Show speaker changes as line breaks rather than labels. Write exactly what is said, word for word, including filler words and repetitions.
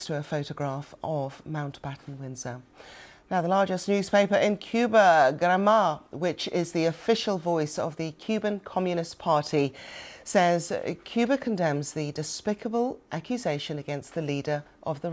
to a photograph of Mountbatten Windsor. Now, the largest newspaper in Cuba, Granma, which is the official voice of the Cuban Communist Party, says Cuba condemns the despicable accusation against the leader of the